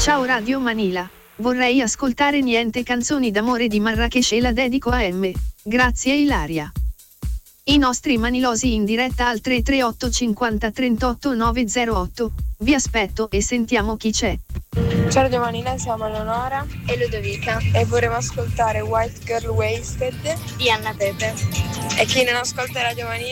Ciao Radio Manila. Vorrei ascoltare Niente canzoni d'amore di Marrakesh e la dedico a M. Grazie Ilaria. I nostri manilosi in diretta al 338 50 38 908. Vi aspetto e sentiamo chi c'è. Ciao Radio Manila, siamo Eleonora e Ludovica e vorremmo ascoltare White Girl Wasted di Anna Pepe. E chi non ascolta Radio Manila